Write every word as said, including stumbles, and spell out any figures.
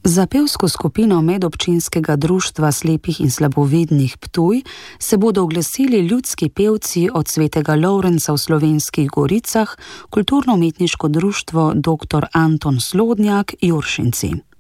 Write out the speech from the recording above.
Za pevsko skupino Medobčinskega društva slepih in slabovidnih Ptuj se bodo oglasili ljudski pevci od Svetega Lovrenca v Slovenskih Goricah, Kulturno-umetniško društvo doktor Anton Slodnjak, Juršinci.